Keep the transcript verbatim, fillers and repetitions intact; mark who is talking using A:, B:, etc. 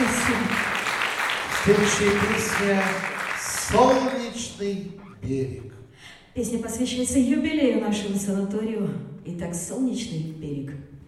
A: Следующая песня «Солнечный берег».
B: Песня посвящается юбилею нашего санаторию. Итак, «Солнечный берег».